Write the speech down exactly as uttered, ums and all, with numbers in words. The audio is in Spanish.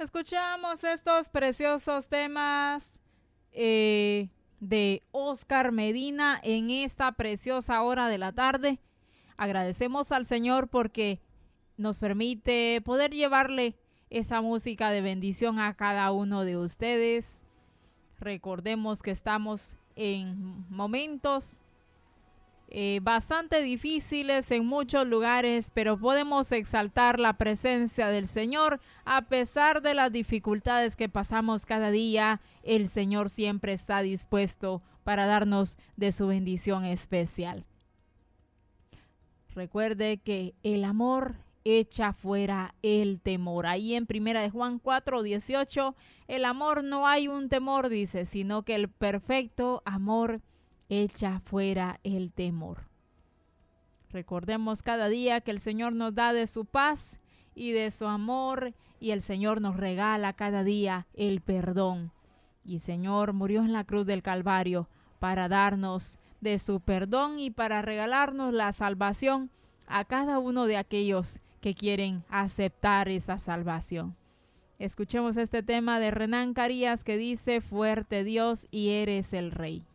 Escuchamos estos preciosos temas eh, de Oscar Medina en esta preciosa hora de la tarde. Agradecemos al Señor porque nos permite poder llevarle esa música de bendición a cada uno de ustedes. Recordemos que estamos en momentos eh, bastante difíciles en muchos lugares, pero podemos exaltar la presencia del Señor a pesar de las dificultades que pasamos cada día. El Señor siempre está dispuesto para darnos de su bendición especial. Recuerde que el amor echa fuera el temor. Ahí en primera de Juan cuatro dieciocho, el amor no hay un temor, dice, sino que el perfecto amor echa fuera el temor. Recordemos cada día que el Señor nos da de su paz y de su amor, y el Señor nos regala cada día el perdón. Y el Señor murió en la cruz del Calvario para darnos de su perdón y para regalarnos la salvación a cada uno de aquellos que quieren aceptar esa salvación. Escuchemos este tema de Renán Carías que dice: fuerte Dios y eres el Rey.